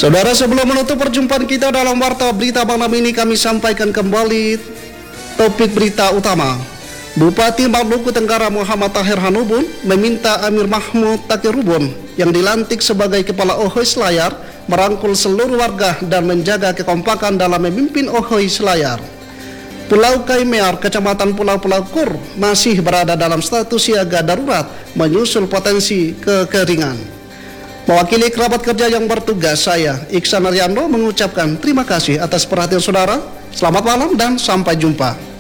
Saudara, sebelum menutup perjumpaan kita dalam Warta Berita malam ini, kami sampaikan kembali topik berita utama. Bupati Maluku Tenggara Muhammad Tahir Hanubun meminta Amir Mahmud Takirubun yang dilantik sebagai Kepala Ohoy Selayar merangkul seluruh warga dan menjaga kekompakan dalam memimpin Ohoy Selayar. Pulau Kaimear, Kecamatan Pulau-Pulau Kur masih berada dalam status siaga darurat menyusul potensi kekeringan. Mewakili kerabat kerja yang bertugas, saya Iksan Ariando mengucapkan terima kasih atas perhatian saudara. Selamat malam dan sampai jumpa.